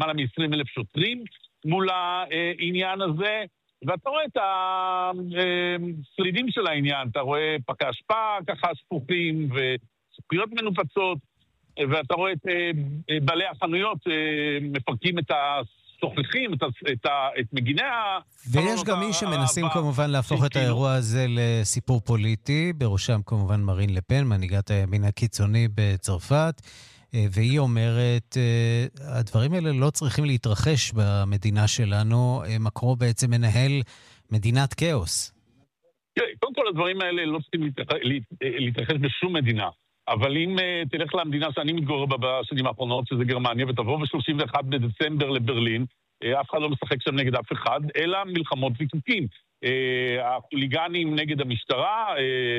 למעלה מ-20,000 שוטרים מול העניין הזה, ואתה רואה את השרידים של העניין, אתה רואה פקי אשפה ככה שפוכים וספריות מנופצות, ואתה רואה את בעלי החנויות מפרקים את השוחחים, את מגיני ויש גם מי שמנסים כמובן להפוך את האירוע הזה לסיפור פוליטי, בראשם כמובן מרין לפן, מנהיגת הימין הקיצוני בצרפת, והיא אומרת, הדברים האלה לא צריכים להתרחש במדינה שלנו, מקרו בעצם מנהל מדינת כאוס. קודם כל הדברים האלה לא צריכים להתרחש בשום מדינה, אבל אם תלך למדינה שאני מתגורר בה בשנים האחרונות, שזה גרמניה, ותבוא ב-31 בדצמבר לברלין, אף אחד לא משחק שם נגד אף אחד, אלא מלחמות וזיקוקים. החוליגנים נגד המשטרה,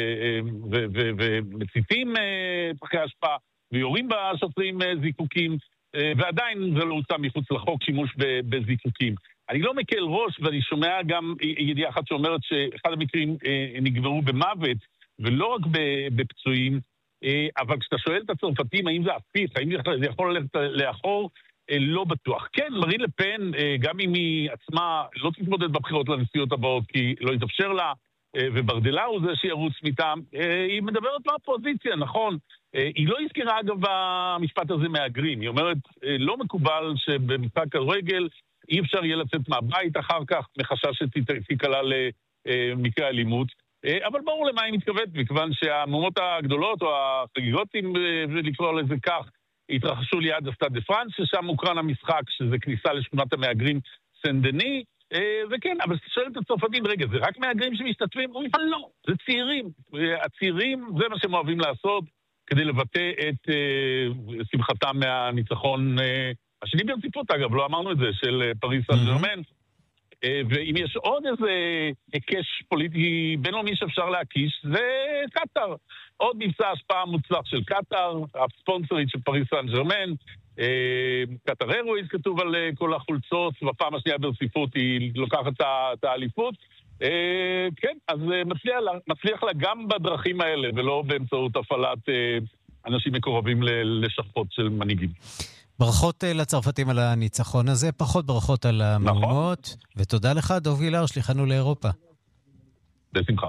ומציתים פחי השפעה, ויורים בשוטרים זיקוקים, ועדיין זה לא הוצא מחוץ לחוק שימוש בזיקוקים. אני לא מקל ראש, ואני שומע גם ידיעה אחת שאומרת שאחד המקרים נגמרו במוות, ולא רק בפצועים, אבל כשאתה שואל את הצרפתים האם זה הפיך, האם זה יכול ללכת לאחור, לא בטוח. כן, מרין לפן, גם אם היא עצמה לא תתמודד בבחירות לנשיאות הבאות, כי לא יתאפשר לה, וברדלה הוא זה שירוץ מטעם, היא מדברת מהפוזיציה, נכון. היא לא הזכירה אגב במשפט הזה מהגרים, היא אומרת, לא מקובל שבמשחק כדורגל אי אפשר יהיה לצאת מהבית אחר כך, מחשש שתיקלע למקרה אלימות, אבל ברור למה היא מתכוונת, מכיוון שהמהומות הגדולות או החגיגות, אם לקרוא לזה כך, התרחשו ליד הסטאד דה פרנס, ששם הוקרן המשחק, שזה כניסה לשכונת המהגרים סן דני, וכן, אבל שואל את הצרפתים, רגע, זה רק מהגרים שמשתתפים? הוא אומר, לא, זה צעירים. הצעירים, זה מה שהם אוהבים לעשות, כדי לבטא את שמחתם מהניצחון השני ברציפות, אגב, לא אמרנו את זה, של פריס סן ז'רמן. ואם יש עוד איזה היקש פוליטי בינלאומי שאפשר להקיש, זה קטר. עוד מבצע השפעה מוצלח של קטר, הספונסרית של פריס סן ז'רמן, קטר איירווייז כתוב על כל החולצות, בפעם השנייה ברציפות היא לוקחת את האליפות. כן, אז מצליח לה גם בדרכים האלה, ולא באמצעות הפעלת אנשים מקורבים לשכפות של מנהיגים. ברכות לצרפתים על הניצחון הזה, פחות ברכות על המהומות, ותודה לך דוב גילהר, שליחנו לאירופה. בשמחה.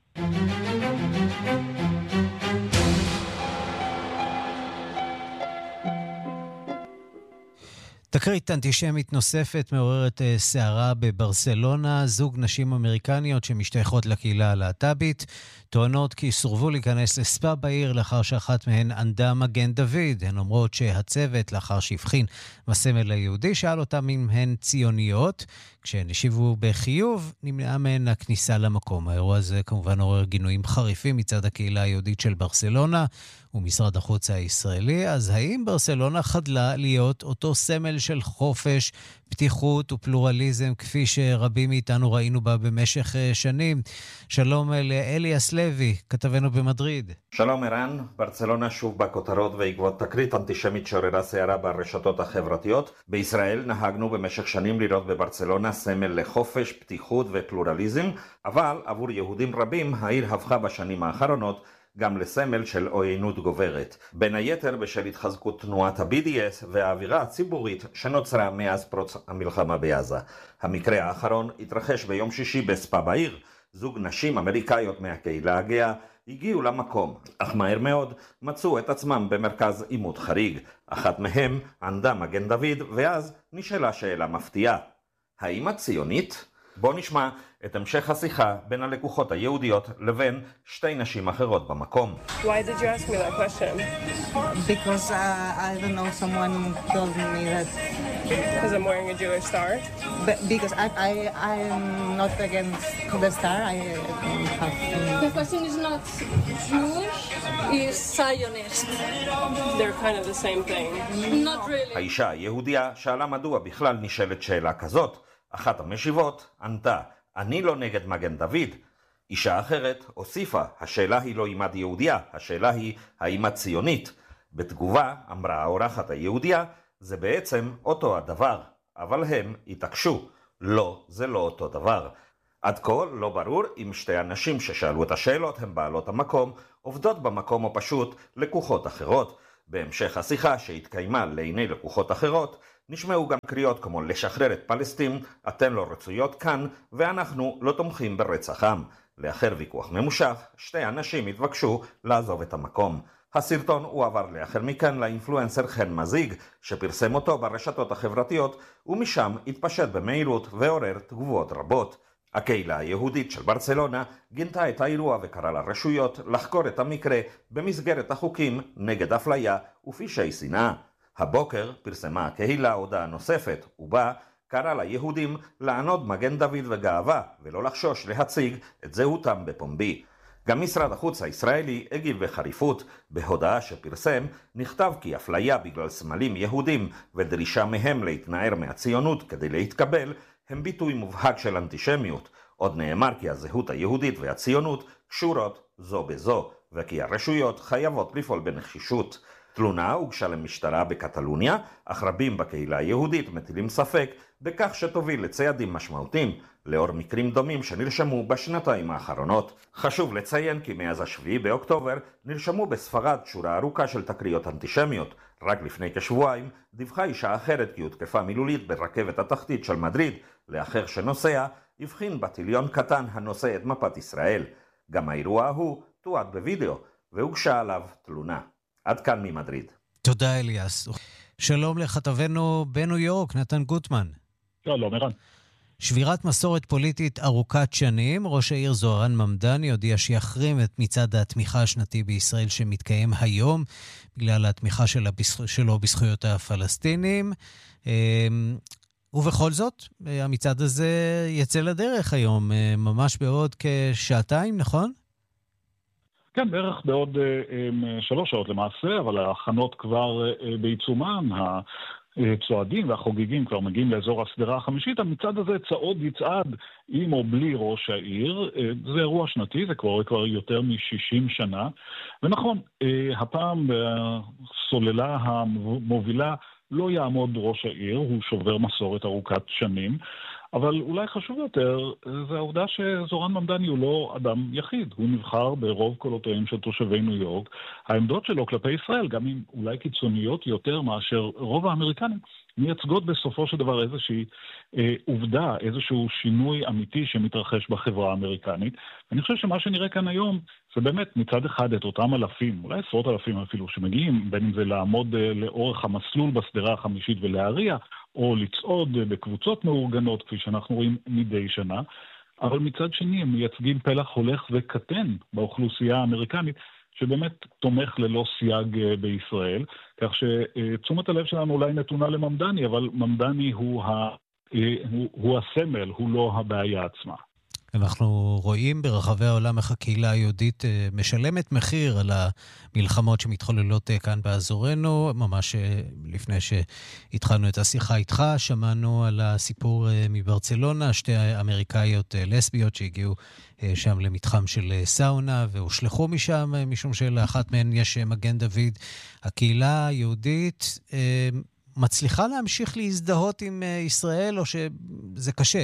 תקרית אנטישמית נוספת מעוררת סערה בברסלונה. זוג נשים אמריקניות שמשתייכות לקהילה הלהט"בית טוענות כי סורבו להיכנס לספא בעיר לאחר שאחת מהן ענדה מגן דוד. הן אומרות שהצוות, לאחר שהבחין בסמל היהודי, שאל אותם אם הן ציוניות. כשהן השיבו בחיוב, נמנעה מהן הכניסה למקום. האירוע הזה כמובן עורר גינויים חריפים מצד הקהילה היהודית של ברסלונה ומשרד החוץ הישראלי. אז האם ברסלונה חדלה להיות אותו סמל של חופש, פתיחות ופלורליזם כפי שרבים מאיתנו ראינו בה במשך שנים? שלום לאליאס לוי, כתבנו במדריד. שלום ערן, ברצלונה שוב בכותרות בעקבות תקרית אנטישמית שעוררה סערה ברשתות החברתיות. בישראל נהגנו במשך שנים לראות בברצלונה סמל לחופש, פתיחות ופלורליזם, אבל עבור יהודים רבים העיר הפכה בשנים האחרונות גם לסמל של עוינות גוברת. בין היתר בשל התחזקות תנועת ה-BDS והאווירה הציבורית שנוצרה מאז פרוץ המלחמה בעזה. המקרה האחרון התרחש ביום שישי בספא בעיר. זוג נשים אמריקאיות מהקהילה הגאה הגיעו למקום, אך מהר מאוד מצאו את עצמם במרכז עימות חריג. אחת מהם ענדה מגן דוד, ואז נשאלה שאלה מפתיעה. האם את ציונית? בוא נשמע את המשך השיחה בין הלקוחות היהודיות לבין שתי נשים אחרות במקום. Why did you ask me that question? Because I don't know, someone told me that Because I'm wearing a Jewish star? because I'm not against the star. I have The question is not Jewish, it's Zionist. They're kind of the same thing. Not really. האישה היהודיה שאלה מדוע בכלל נשאלת שאלה כזאת. אחת המשיבות ענתה, אני לא נגד מגן דוד. אישה אחרת הוסיפה, השאלה היא לא אם את יהודיה, השאלה היא האם את ציונית. בתגובה אמרה האורחת היהודיה, זה בעצם אותו הדבר, אבל הם התעקשו, לא, זה לא אותו דבר. עד כה לא ברור אם שתי הנשים ששאלו את השאלות הן בעלות המקום, עובדות במקום או פשוט לקוחות אחרות. בהמשך השיחה שהתקיימה לעיני לקוחות אחרות, נשמעו גם קריאות כמו לשחרר את פלסטין, אתן לא רצויות כאן, ואנחנו לא תומכים ברצח עם. לאחר ויכוח ממושך, שתי אנשים התבקשו לעזוב את המקום. הסרטון הועבר לאחר מכן לאינפלואנסר חן מזיג, שפרסם אותו ברשתות החברתיות, ומשם התפשט במהירות ועורר תגובות רבות. הקהילה היהודית של ברצלונה גינתה את האירוע וקרא לרשויות לחקור את המקרה במסגרת החוקים נגד אפליה ופשעי שנאה. הבוקר פרסמה הקהילה הודעה נוספת, ובה קרא ליהודים לענוד מגן דוד וגאווה ולא לחשוש להציג את זהותם בפומבי. גם משרד החוץ הישראלי הגיב בחריפות. בהודעה שפרסם נכתב כי אפליה בגלל סמלים יהודים ודרישה מהם להתנער מהציונות כדי להתקבל הם ביטוי מובהק של אנטישמיות. עוד נאמר כי הזהות היהודית והציונות קשורות זו בזו, וכי הרשויות חייבות לפעול בנחישות. תלונה הוגשה למשטרה בקטלוניה, אך רבים בקהילה היהודית מטילים ספק בכך שתוביל לצעדים משמעותיים, לאור מקרים דומים שנרשמו בשנתיים האחרונות. חשוב לציין כי מאז 7 באוקטובר נרשמו בספרד שורה ארוכה של תקריות אנטישמיות. רק לפני כשבועיים דיווחה אישה אחרת כי הותקפה מילולית ברכבת התחתית של מדריד, לאחר שנוסע הבחין בטיליון קטן הנושא את מפת ישראל. גם האירוע ההוא תועד בווידאו והוגשה עליו תלונה. עד כאן ממדריד. תודה אליאס. שלום לכתבנו בניו יורק, נתן גוטמן. שלום ערן. שבירת מסורת פוליטית ארוכת שנים, ראש העיר זוהרן ממדני הודיע שיחרים את מצעד התמיכה השנתי בישראל שמתקיים היום, בגלל התמיכה שלו בזכויות הפלסטינים. ובכל זאת, המצעד הזה יצא לדרך היום, ממש בעוד כשעתיים, נכון? כן, בערך בעוד 3 שעות למעשה, אבל ההכנות כבר בעיצומן, הצועדים והחוגגים כבר מגיעים לאזור הסדרה החמישית. המצעד הזה יצעד עם או בלי ראש העיר. זה אירוע שנתי, זה כבר יותר מ-60 שנה. ונכון, הפעם בסוללה המובילה לא יעמוד ראש העיר, הוא שובר מסורת ארוכת שנים. אבל אולי חשוב יותר, זה העובדה שזוהרן ממדני הוא לא אדם יחיד. הוא נבחר ברוב קולותיהם של תושבי ניו יורק. העמדות שלו כלפי ישראל, גם אם אולי קיצוניות יותר מאשר רוב האמריקנים, מייצגות בסופו של דבר איזושהי עובדה, איזשהו שינוי אמיתי שמתרחש בחברה האמריקנית. ואני חושב שמה שנראה כאן היום, זה באמת מצד אחד את אותם אלפים, אולי 10,000 אפילו, שמגיעים, בין אם זה לעמוד לאורך המסלול בסדרה החמישית ולהריע, או לצעוד בקבוצות מאורגנות, כפי שאנחנו רואים מדי שנה, אבל מצד שני הם מייצגים פלח הולך וקטן באוכלוסייה האמריקנית, שבאמת תומך ללא סייג בישראל, כך שתשומת הלב שלנו אולי נתונה לממדני, אבל ממדני הוא הסמל, הוא לא הבעיה עצמה. אנחנו רואים ברחבי העולם איך הקהילה היהודית משלמת מחיר על המלחמות שמתחוללות כאן באזורנו. ממש לפני שהתחלנו את השיחה איתך, שמענו על הסיפור מברצלונה, 2 אמריקאיות לסביות שהגיעו שם למתחם של סאונה והושלחו משם, משום שלאחת מהן יש מגן דוד. הקהילה היהודית מצליחה להמשיך להזדהות עם ישראל, או שזה קשה?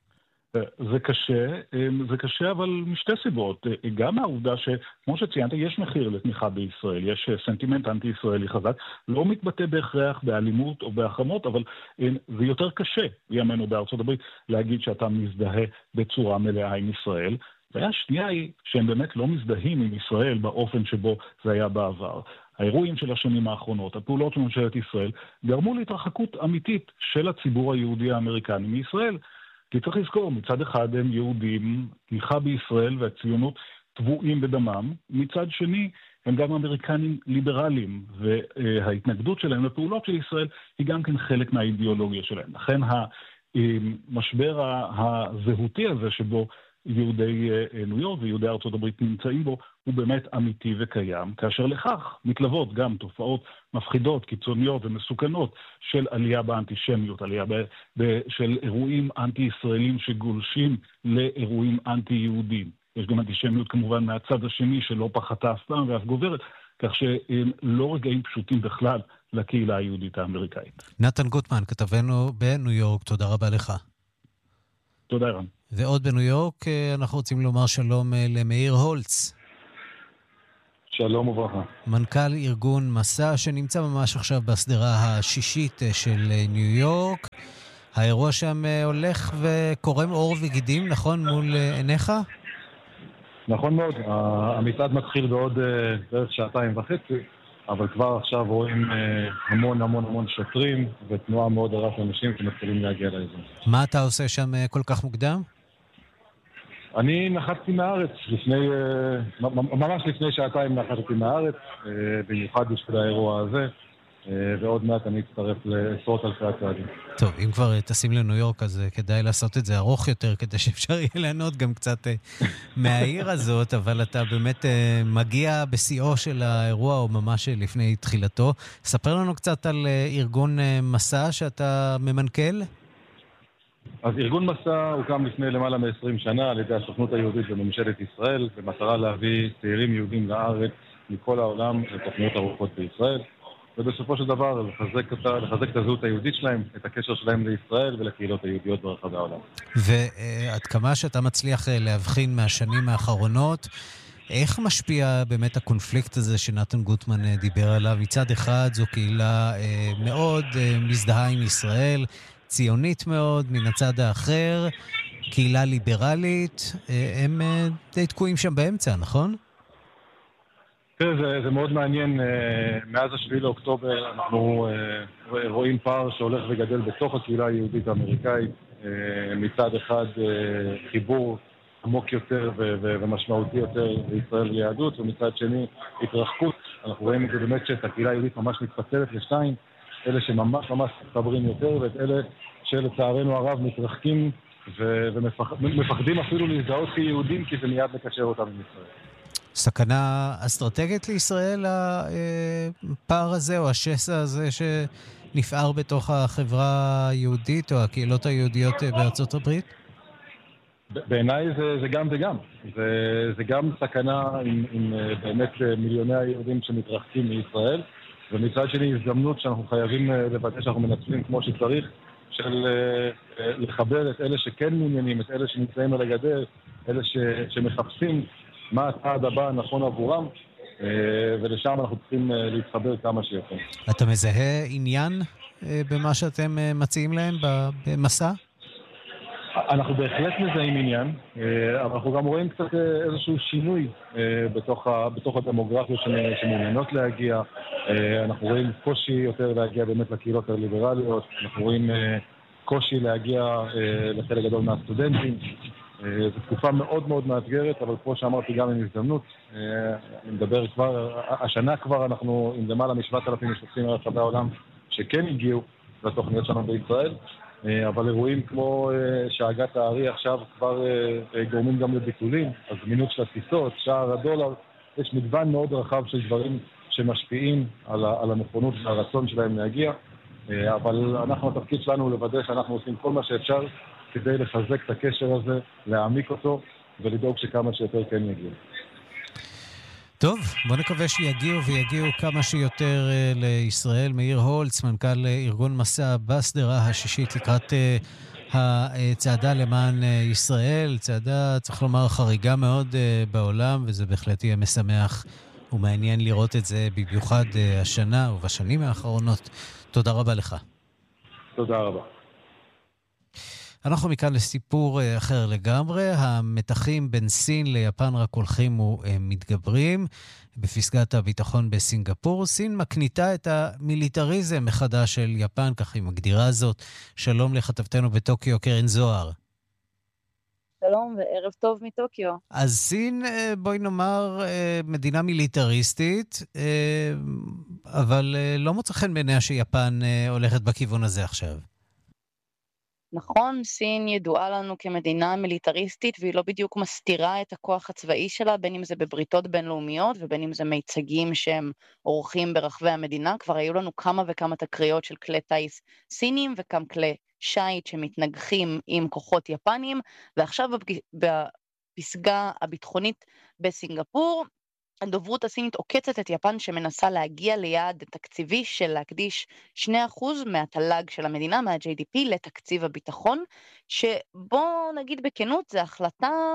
זה קשה, אבל משתי סיבות. גם העובדה שכמו שציינת, יש מחיר לתמיכה בישראל, יש סנטימנט אנטי-ישראלי חזק, לא מתבטא בהכרח באלימות או בהחרמות, אבל זה יותר קשה בימינו בארצות הברית להגיד שאתה מזדהה בצורה מלאה עם ישראל. והשנייה היא שהם באמת לא מזדהים עם ישראל באופן שבו זה היה בעבר. האירועים של השנים האחרונות, הפעולות של ממשלת ישראל, גרמו להתרחקות אמיתית של הציבור היהודי האמריקני מישראל. כי צריך לזכור, מצד אחד הם יהודים, תמיכה בישראל והציונות טבועים בדמם, מצד שני הם גם אמריקנים ליברליים, וההתנגדות שלהם לפעולות של ישראל היא גם כן חלק מהאידיאולוגיה שלהם. לכן המשבר הזהותי הזה שבו יהודי ניו יורק ויהודי ארצות הברית נמצאים בו, הוא באמת אמיתי וקיים, כאשר לכך מתלוות גם תופעות מפחידות, קיצוניות ומסוכנות של עלייה באנטישמיות, עלייה של אירועים אנטי-ישראלים שגולשים לאירועים אנטי-יהודים. יש גם אנטישמיות כמובן מהצד השני שלא פחתה אף פעם ואף גוברת, כך שלא רגעים פשוטים בכלל לקהילה היהודית האמריקאית. נתן גוטמן, כתבנו בניו יורק, תודה רבה לך. תודה ערן. ועוד בניו יורק אנחנו רוצים לומר שלום למאיר הולץ. שלום וברכה. מנכ"ל ארגון מסע שנמצא ממש עכשיו בסדרה השישית של ניו יורק. האירוע שם הולך וקורם עור וגידים, נכון, מול עיניך? נכון מאוד, המצעד מתחיל בעוד בערך 2.5 שעות, אבל כבר עכשיו רואים המון שוטרים ותנועה מאוד רבה של אנשים שמתחילים להגיע לאזור. מה אתה עושה שם כל כך מוקדם? אני נחתתי מהארץ, ממש לפני 2 שעות נחתתי מהארץ, במיוחד בשביל האירוע הזה, ועוד מעט אני אצטרף לעשרות אלפי הצעדים. טוב, אם כבר טסים לניו יורק, אז כדאי לעשות את זה ארוך יותר, כדי שאפשר יהיה ליהנות גם קצת מהעיר הזאת, אבל אתה באמת מגיע בשיאו של האירוע, או ממש לפני תחילתו. ספר לנו קצת על ארגון מסע שאתה ממנכ"ל. אז ארגון מסע הוקם לפני למעלה מ-20 שנה על ידי הסוכנות היהודית בממשלת ישראל, במטרה להביא צעירים יהודים לארץ מכל העולם לתוכניות ארוכות בישראל. ובסופו של דבר לחזק את הזהות היהודית שלהם, את הקשר שלהם לישראל ולקהילות היהודיות ברחבי העולם. ועד כמה שאתה מצליח להבחין מהשנים האחרונות, איך משפיע באמת הקונפליקט הזה שנתן גוטמן דיבר עליו? מצד אחד זו קהילה מאוד מזדהה עם ישראל, ציונית מאוד, מן הצד האחר, קהילה ליברלית, הם די תקועים שם באמצע, נכון? זה מאוד מעניין, מאז 7 לאוקטובר אנחנו רואים פער שהולך וגדל בתוך הקהילה היהודית האמריקאית, מצד אחד חיבור עמוק יותר ומשמעותי יותר לישראל ויהדות, ומצד שני התרחקות. אנחנו רואים את זה באמת שאת הקהילה היהודית ממש מתפצלת לשתיים, אלה שממש מתחברים יותר ואת אלה שלצערנו הרב מתרחקים ומפחדים אפילו להזדהות כיהודים כי זה מיד מקשר אותם עם ישראל. סכנה אסטרטגית לישראל, הפער הזה או השסע הזה שנפער בתוך החברה היהודית או הקהילות היהודיות בארצות הברית? בעיניי זה גם וגם. זה גם סכנה עם באמת מיליוני היהודים שמתרחקים מישראל, ומצד שני הזדמנות שאנחנו חייבים לוודא שאנחנו מנצלים כמו שצריך, של לחבר את אלה שכן מעוניינים, את אלה שנמצאים על הגדר, אלה שמחפשים מה הצעד הבא הנכון עבורם, ולשם אנחנו צריכים להתחבר כמה שיותר. אתה מזהה עניין במה שאתם מציעים להם במסע? אנחנו בהחלט מזהים עניין, אבל אנחנו גם רואים קצת איזשהו שינוי בתוך הדמוגרפיות שמעוניינות להגיע. אנחנו רואים קושי יותר להגיע באמת לקהילות הליברליות, אנחנו רואים קושי להגיע לחלק גדול מהסטודנטים. זו תקופה מאוד מאוד מאתגרת, אבל כמו שאמרתי גם עם הזדמנות, אני מדבר כבר, השנה כבר אנחנו עם למעלה מ-7,000 משתתפים מרחבי העולם שכן הגיעו לתוכניות שלנו בישראל, אבל אירועים כמו שאגת הארי עכשיו כבר גורמים גם לביטולים, הזמינות של הטיסות, שער הדולר, יש מגוון מאוד רחב של דברים שמשפיעים על הנכונות והרצון שלהם להגיע, אבל התפקיד שלנו לוודא שאנחנו עושים כל מה שאפשר כדי לחזק את הקשר הזה, להעמיק אותו ולדאוג שכמה שיותר כן יגיעו. טוב, בוא נקווה שיגיעו ויגיעו כמה שיותר לישראל. מאיר הולץ, מנכ"ל ארגון מסע בסדרה השישית לקראת הצעדה למען ישראל. צעדה, צריך לומר, חריגה מאוד בעולם, וזה בהחלט יהיה משמח ומעניין לראות את זה במיוחד השנה ובשנים האחרונות. תודה רבה לך. תודה רבה. אנחנו מכאן לסיפור אחר לגמרי. המתחים בין סין ליפן רק הולכים ומתגברים. בפסגת הביטחון בסינגפור, סין מקניתה את המיליטריזם מחדש של יפן, כך היא מגדירה זאת. שלום לכתבתנו בטוקיו, קרן זוהר. שלום וערב טוב מטוקיו. אז סין, בואי נאמר, מדינה מיליטריסטית, אבל לא מוצא חן בעיניה שיפן הולכת בכיוון הזה עכשיו. נכון, סין ידועה לנו כמדינה מיליטריסטית, והיא לא בדיוק מסתירה את הכוח הצבאי שלה, בין אם זה בבריתות בינלאומיות, ובין אם זה מיצגים שהם עורכים ברחבי המדינה. כבר היו לנו כמה וכמה תקריות של כלי טייס סינים, וכמה כלי שייט שמתנגחים עם כוחות יפנים, ועכשיו בפסגה הביטחונית בסינגפור, הדוברות הסינית עוקצת את יפן שמנסה להגיע ליעד תקציבי של להקדיש 2% מהתל"ג של המדינה, מה-JDP, לתקציב הביטחון, שבוא נגיד בכנות, זו החלטה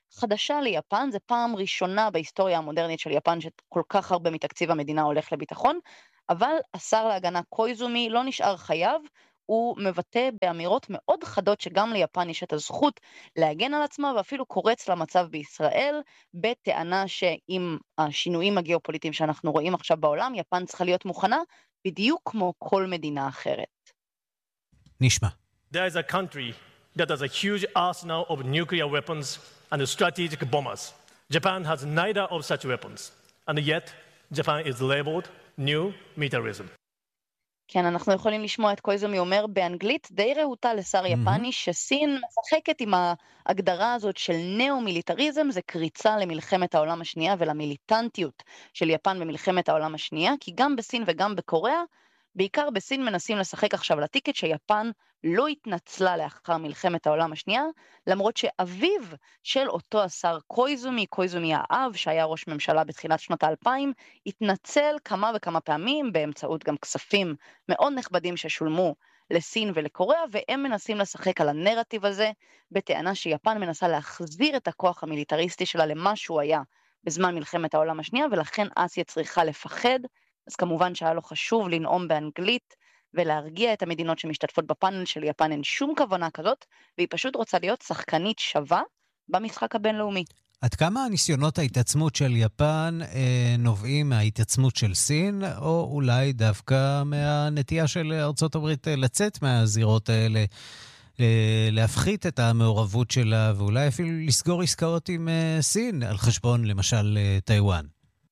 חדשה ליפן, זה פעם ראשונה בהיסטוריה המודרנית של יפן שכל כך הרבה מתקציב המדינה הולך לביטחון, אבל השר להגנה קויזומי לא נשאר חייב, הוא מבטא באמירות מאוד חדות שגם ליפן יש את הזכות להגן על עצמה, ואפילו קורץ למצב בישראל, בטענה שאם השינויים הגיאופוליטיים שאנחנו רואים עכשיו בעולם, יפן צריכה להיות מוכנה בדיוק כמו כל מדינה אחרת. נשמע. There is a country that has a huge arsenal of nuclear weapons and strategic bombers. Japan has neither of such weapons, and yet Japan is labeled new militarism. כן, אנחנו יכולים לשמוע את קויזומי אומר באנגלית די רהוטה לשר יפני שסין משחקת עם ההגדרה הזאת של נאו-מיליטריזם, זה קריצה למלחמת העולם השנייה ולמיליטנטיות של יפן במלחמת העולם השנייה, כי גם בסין וגם בקוריאה, בעיקר בסין מנסים לשחק עכשיו לטיקט שיפן לא התנצלה לאחר מלחמת העולם השנייה, למרות שאביו של אותו השר קויזומי האב, שהיה ראש ממשלה בתחילת שנות ה-2000, התנצל כמה וכמה פעמים באמצעות גם כספים מאוד נכבדים ששולמו לסין ולקוריאה, והם מנסים לשחק על הנרטיב הזה, בטענה שיפן מנסה להחזיר את הכוח המיליטריסטי שלה למה שהוא היה בזמן מלחמת העולם השנייה, ולכן אסיה צריכה לפחד, אז כמובן שהיה לו חשוב לנאום באנגלית, ולהרגיע את המדינות שמשתתפות בפאנל של יפן, אין שום כוונה כזאת, והיא פשוט רוצה להיות שחקנית שווה במשחק הבינלאומי. עד כמה הניסיונות ההתעצמות של יפן נובעים מההתעצמות של סין, או אולי דווקא מהנטייה של ארצות הברית לצאת מהזירות האלה, להפחית את המעורבות שלה, ואולי אפילו לסגור עסקאות עם סין, על חשבון למשל טיואן?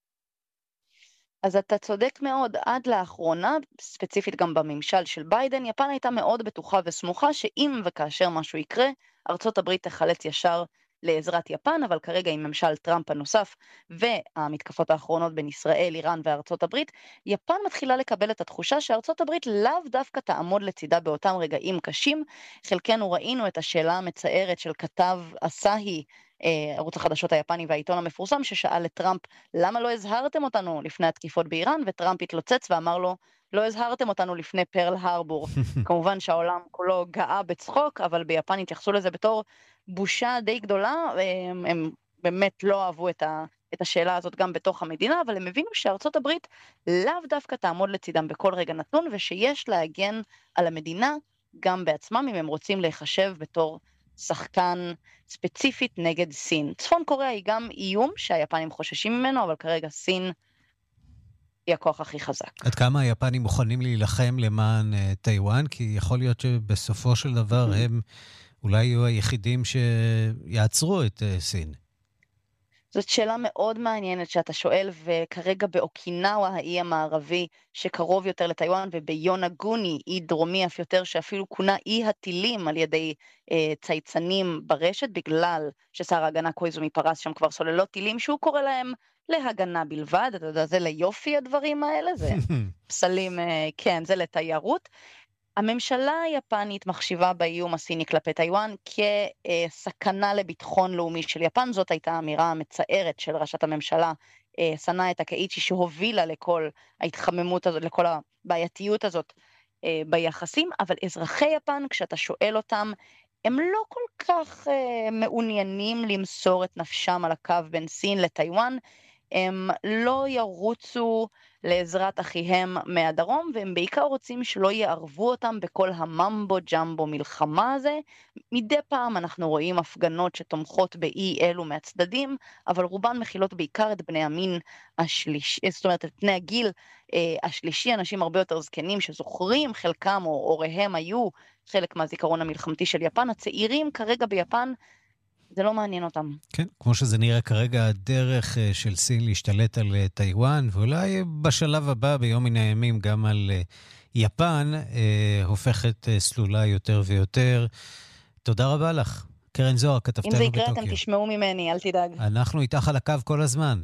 אז אתה צודק מאוד, עד לאחרונה, ספציפית גם בממשל של ביידן, יפן הייתה מאוד בטוחה וסמוכה שאם וכאשר משהו יקרה, ארצות הברית תחלץ ישר לעזרת יפן, אבל כרגע עם ממשל טראמפ הנוסף והמתקפות האחרונות בין ישראל, איראן וארצות הברית, יפן מתחילה לקבל את התחושה שארצות הברית לאו דווקא תעמוד לצידה באותם רגעים קשים. חלקנו ראינו את השאלה המצערת של כתב אסאהי, ערוץ החדשות היפני והעיתון המפורסם, ששאל את טראמפ, למה לא הזהרתם אותנו לפני התקיפות באיראן? וטראמפ התלוצץ ואמר לו, לא הזהרתם אותנו לפני פרל הרבור. כמובן שהעולם כולו גאה בצחוק, אבל ביפן התייחסו לזה בתור בושה די גדולה, הם באמת לא אהבו את השאלה הזאת גם בתוך המדינה, אבל הם הבינו שארצות הברית לאו דווקא תעמוד לצידם בכל רגע נתון, ושיש להגן על המדינה גם בעצמם, אם הם רוצים להיחשב בתור שחקן ספציפית נגד סין. צפון קוריאה היא גם איום שהיפנים חוששים ממנו, אבל כרגע סין היא הכוח הכי חזק. עד כמה היפנים מוכנים להילחם למען טיואן? כי יכול להיות שבסופו של דבר הם אולי יהיו היחידים שיעצרו את סין. זאת שאלה מאוד מעניינת שאתה שואל, וכרגע באוקינאווה, האי המערבי שקרוב יותר לטיואן, וביונגוני, אי דרומי אף יותר, שאפילו כונה אי הטילים על ידי צייצנים ברשת, בגלל ששר ההגנה קויזומי פרס שם כבר סוללות טילים, שהוא קורא להם להגנה בלבד, אתה יודע, זה ליופי הדברים האלה, זה פסלים, כן, זה לתיירות. הממשלה היפנית מחשיבה באיום הסיני כלפי טיואן כסכנה לביטחון לאומי של יפן, זאת הייתה האמירה המצערת של ראשת הממשלה, סנה טקאיצ'י, שהובילה לכל ההתחממות הזאת, לכל הבעייתיות הזאת ביחסים, אבל אזרחי יפן, כשאתה שואל אותם, הם לא כל כך מעוניינים למסור את נפשם על הקו בין סין לטיואן, הם לא ירוצו לעזרת אחיהם מהדרום, והם בעיקר רוצים שלא יערבו אותם בכל הממבו ג'מבו מלחמה הזה. מדי פעם אנחנו רואים הפגנות שתומכות באי אלו מהצדדים, אבל רובן מכילות בעיקר את בני המין השלישי, זאת אומרת את בני הגיל השלישי, אנשים הרבה יותר זקנים שזוכרים, חלקם או הוריהם היו חלק מהזיכרון המלחמתי של יפן. הצעירים כרגע ביפן זה לא מעניין אותם. כן, כמו שזה נראה כרגע, הדרך של סין להשתלט על טיואן, ואולי בשלב הבא, ביום מן הימים, גם על יפן, הופכת סלולה יותר ויותר. תודה רבה לך. קרן זוהר, כתבתנו בטוקיו. אם זה יקרה, אתם תשמעו ממני, אל תדאג. אנחנו איתך על הקו כל הזמן.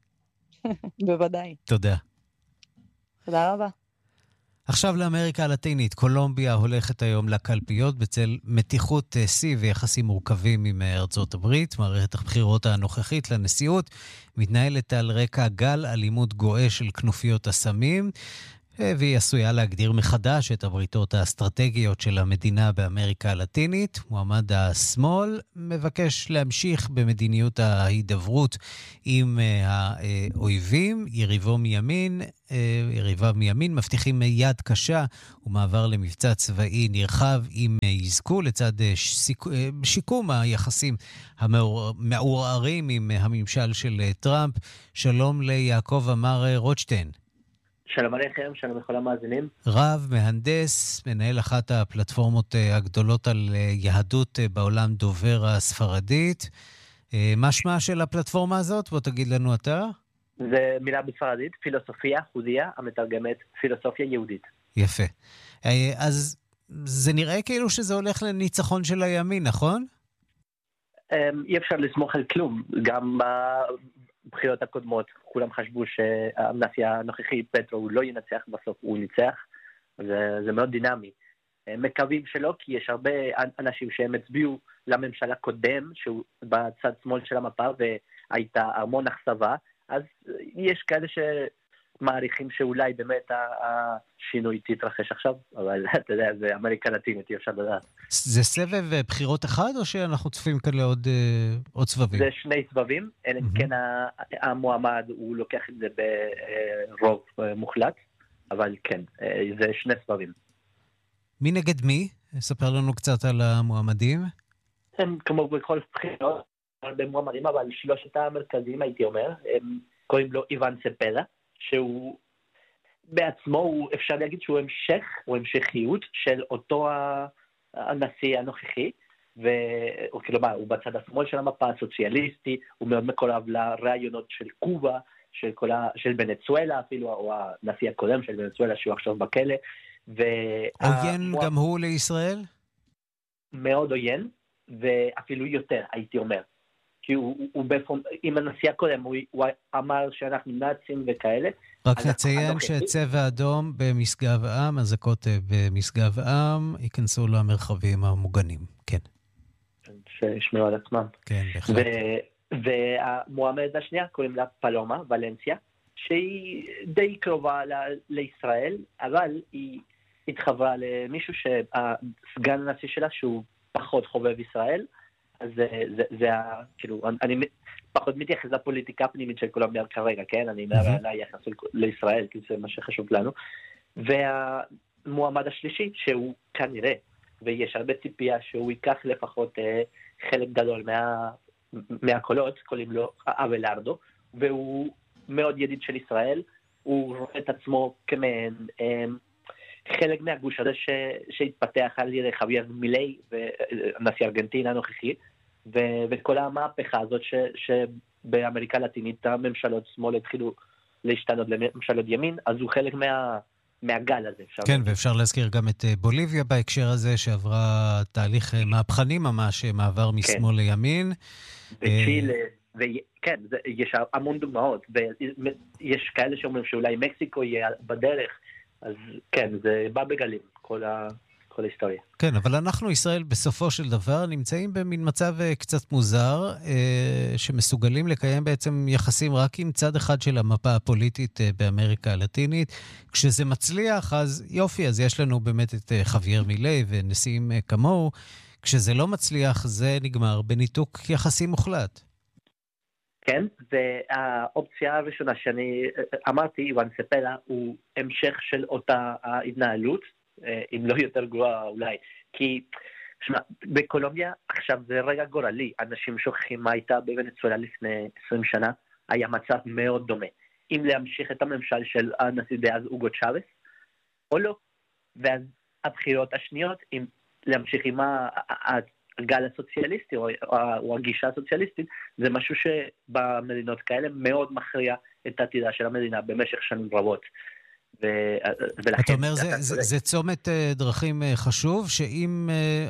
בוודאי. תודה. תודה רבה. עכשיו לאמריקה הלטינית, קולומביה הולכת היום לקלפיות בצל מתיחות שיא ויחסים מורכבים עם ארצות הברית. מערכת הבחירות הנוכחית לנשיאות מתנהלת על רקע גל אלימות גואה של כנופיות הסמים. והיא עשויה להגדיר מחדש את הבריתות האסטרטגיות של המדינה באמריקה הלטינית. מועמד השמאל מבקש להמשיך במדיניות ההידברות עם האויבים. יריביו מימין מבטיחים יד קשה ומעבר למבצע צבאי נרחב אם יזכו, לצד שיקום היחסים המעורערים עם הממשל של טראמפ. שלום ליעקב אמר רוטשטיין. שלום עליכם, שלום לכל המאזינים. רב, מהנדס, מנהל אחת הפלטפורמות הגדולות על יהדות בעולם, דובר הספרדית. מה שמה של הפלטפורמה הזאת? בוא תגיד לנו אתה. זה מילה בספרדית, פילוסופיה חודיה, המתרגמת פילוסופיה יהודית. יפה. אז זה נראה כאילו שזה הולך לניצחון של הימין, נכון? אי אפשר לסמוך על כלום. גם בבחירות הקודמות כולם חשבו שהנשיא הנוכחי פטרו הוא לא ינצח, בסוף הוא ניצח. זה מאוד דינמי. מקווים שלא, כי יש הרבה אנשים שהם הצביעו לממשלה קודם, שהוא בצד שמאל של המפה, והייתה המון אכזבה. אז יש כאלה שמעריכים שאולי באמת השינוי תתרחש עכשיו, אבל אתה יודע, זה אמריקה לטינית, אי אפשר לדעת. זה סבב בחירות אחד, או שאנחנו צופים כאן לעוד סבבים? זה שני סבבים, אלא כן המועמד הוא לוקח את זה ברוב מוחלט, אבל כן, זה שני סבבים. מי נגד מי? ספר לנו קצת על המועמדים. הם כמו בכל בחירות, הרבה מועמדים, אבל שלושת המרכזיים הייתי אומר, הם קוראים לו איוון ספלה, שהוא בעצמו, אפשר להגיד שהוא המשך, או המשכיות של אותו הנשיא הנוכחי, וכלומר, הוא בצד השמאל של המפה הסוציאליסטי, הוא מאוד מקורב לרעיונות של קובה, של ונצואלה אפילו, או הנשיא הקודם של ונצואלה שהוא עכשיו בכלא. עוין גם הוא לישראל? מאוד עוין, ואפילו יותר, הייתי אומר. כי עם הנשיא הקודם, הוא אמר שאנחנו נאצים וכאלה. רק נציין שצבע אדום במשגב עם, אזעקות במשגב עם, ייכנסו למרחבים המוגנים, כן. שישמעו על עצמם. כן, בהחלט. והמועמדת השנייה קוראים לה פלומה, ולנסיה, שהיא די קרובה לישראל, אבל היא התחברה למישהו שהסגן הנשיא שלה, שהוא פחות חובב ישראל, אז זה כאילו, אני פחות מתייחס לפוליטיקה הפנימית של קולומביה כרגע, כן? אני מדבר על היחס לישראל, כי זה מה שחשוב לנו. והמועמד השלישי, שהוא כנראה, ויש הרבה ציפייה שהוא ייקח לפחות חלק גדול מהקולות, קוראים לו אבלארדו, והוא מאוד ידיד של ישראל, הוא רואה את עצמו כמעין חלק מהגוש הזה שהתפתח על ידי חוויאר מילי, נשיא ארגנטינה הנוכחי, וכל המהפכה הזאת שבאמריקה הלטינית הממשלות שמאל התחילו להשתנות לממשלות ימין, אז הוא חלק מהגל הזה. כן, ואפשר להזכיר גם את בוליביה בהקשר הזה, שעברה תהליך מהפכני ממש, מעבר משמאל לימין. וצ'ילה, וכן, יש המון דוגמאות, ויש כאלה שאומרים שאולי מקסיקו יהיה בדרך, אז כן, זה בא בגלים, כל ההיסטוריה. כן, אבל אנחנו, ישראל, בסופו של דבר, נמצאים במין מצב קצת מוזר, שמסוגלים לקיים בעצם יחסים רק עם צד אחד של המפה הפוליטית באמריקה הלטינית. כשזה מצליח, אז יופי, אז יש לנו באמת את חוויאר מילי ונשיאים כמוהו. כשזה לא מצליח, זה נגמר בניתוק יחסי מוחלט. כן, והאופציה הראשונה שאני אמרתי, איוון ספלה, הוא המשך של אותה ההתנהלות, אם לא יותר גרועה אולי, כי בקולומביה עכשיו זה רגע גורלי, אנשים שוכחים מה הייתה בוונצואלה לפני 20 שנה, היה מצב מאוד דומה, אם להמשיך את הממשל של הנשיא דאז אוגו צ'אבס, או לא, ואז הבחירות השניות, אם להמשיך עם הגל הסוציאליסטי או הגישה הסוציאליסטית, זה משהו שבמדינות כאלה מאוד מכריע את העתידה של המדינה במשך שנים רבות. אתה אומר, זה צומת דרכים חשוב, שאם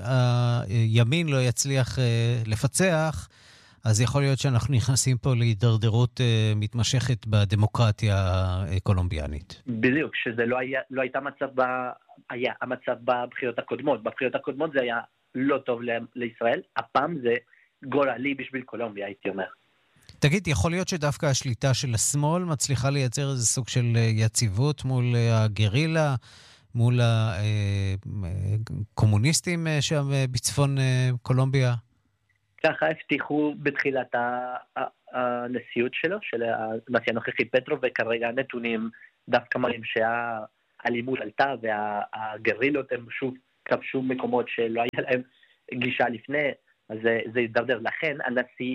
הימין לא יצליח לפצח, אז יכול להיות שאנחנו נכנסים פה להידרדרות מתמשכת בדמוקרטיה הקולומביאנית. בדיוק, שזה לא הייתה היה המצב בבחירות הקודמות. בבחירות הקודמות זה היה לא טוב לישראל, הפעם זה גורלי בשביל קולומביה, הייתי אומר. תגיד, יכול להיות שדווקא השליטה של השמאל מצליחה לייצר איזה סוג של יציבות מול הגרילה, מול הקומוניסטים שם בצפון קולומביה? ככה הבטיחו בתחילת הנשיאות שלו, של הנשיא הנוכחי פטרו, וכרגע הנתונים דווקא מראים שהאלימות עלתה, והגרילות הם שוב כבשו מקומות שלא היה להם גישה לפני, אז זה ידרדר. לכן הנשיא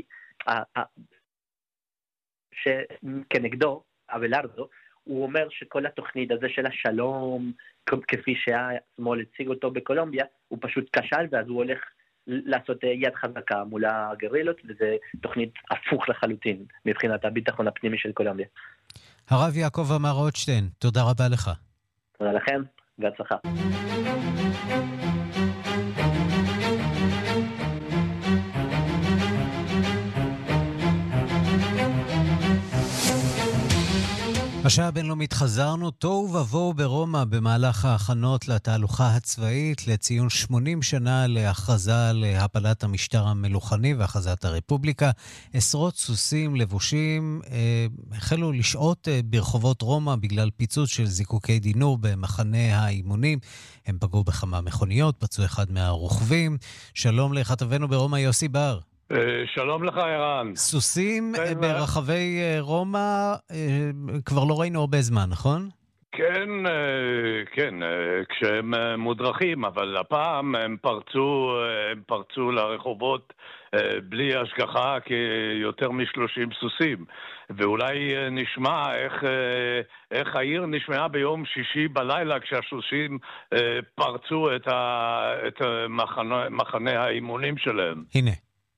שכנגדו, אבלארדו, הוא אומר שכל התוכנית הזה של השלום, כפי שהשמאל הציג אותו בקולומביה, הוא פשוט כשל, ואז הוא הולך לעשות יד חזקה מול הגרילות, וזה תוכנית הפוך לחלוטין מבחינת הביטחון הפנימי של קולומביה. הרב יעקב אמר רוטשטיין, תודה רבה לך. תודה לכם, והצלחה. השעה הבינלאומית חזרנו, תוהו ובוהו ברומא במהלך ההכנות לתהלוכה הצבאית לציון 80 שנה להכרזה להפלת המשטר המלוכני והכרזת הרפובליקה. עשרות סוסים לבושים החלו לשעות ברחובות רומא בגלל פיצוץ של זיקוקי דינור במחנה האימונים. הם פגעו בכמה מכוניות, פצעו אחד מהרוכבים. שלום לכתבנו ברומא יוסי בר. שלום לך ערן. סוסים ברחבי רומא כבר לא ראינו הרבה זמן, נכון? כן, כשהם מודרכים, אבל הפעם הם פרצו לרחובות בלי השגחה כיותר מ-30 סוסים. ואולי נשמע איך העיר נשמעה ביום שישי בלילה כשהסוסים פרצו את מחנה האימונים שלהם. הנה.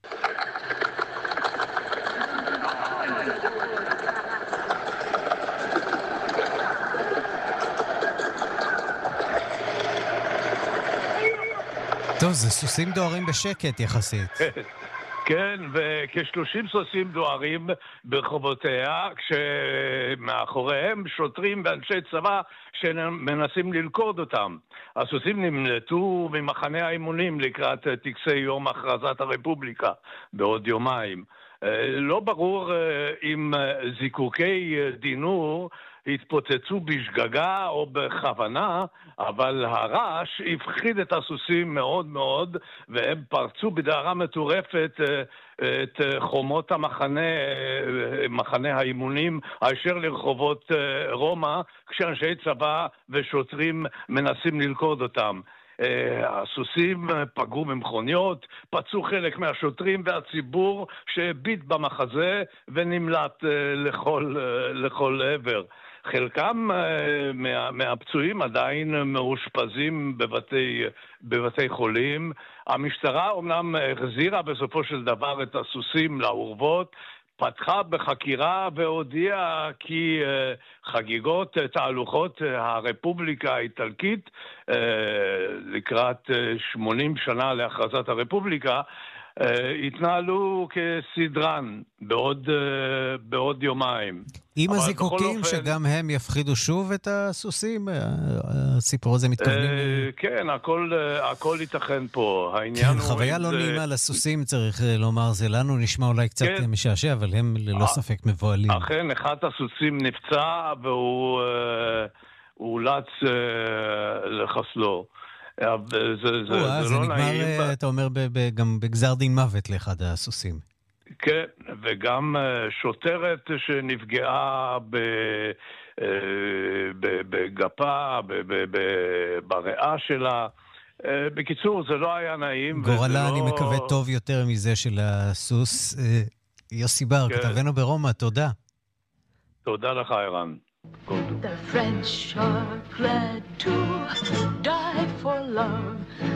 טוב, זה סוסים דוהרים בשקט יחסית. כן, וכ-30 סוסים דוהרים ברחובותיה, כשמאחוריהם שוטרים ואנשי צבא שמנסים ללכוד אותם. הסוסים נמלטו ממחנה האימונים לקראת טקסי יום הכרזת הרפובליקה בעוד יומיים. לא ברור אם זיקוקי דינור התפוצצו בשגגה או בכוונה, אבל הרעש הפחיד את הסוסים מאוד מאוד, והם פרצו בדהרה מטורפת את חומות מחנה האימונים הישר לרחובות רומא, כשאנשי צבא ושוטרים מנסים ללכוד אותם. הסוסים פגעו במכוניות, פצעו חלק מהשוטרים והציבור שהביט במחזה ונמלט לכל עבר. חלקם מהפצועים עדיין מאושפזים בבתי חולים. המשטרה אומנם החזירה בסופו של דבר את הסוסים לאורוות, פתחה בחקירה והודיעה כי חגיגות תהלוכות הרפובליקה האיטלקית לקראת 80 שנה להכרזת הרפובליקה התנהלו כסדרן בעוד יומיים. עם הזיקוקים שגם הם יפחידו שוב את הסוסים? הסיפור הזה מתכוונים? כן, הכל ייתכן פה. כן, חוויה לא נעימה לסוסים, צריך לומר, זה לנו נשמע אולי קצת משעשע, אבל הם ללא ספק מבועלים. אכן, אחד הסוסים נפצע והוא אולץ לחסלו. זה נגמר, אתה אומר, גם בגזר דין מוות לאחד הסוסים. כן, וגם שוטרת שנפגעה בגפה, בריאה שלה. בקיצור, זה לא היה נעים. גורלה, אני מקווה טוב יותר מזה של הסוס. יוסי בר, כתבנו ברומא, תודה. תודה לך, ערן. The French are glad to die for love.